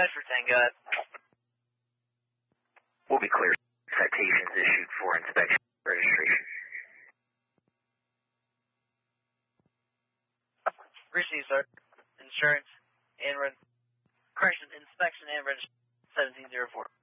For Tango. Will be clear. Citations issued for inspection registration. Received, sir. Insurance and inspection and registration 1704.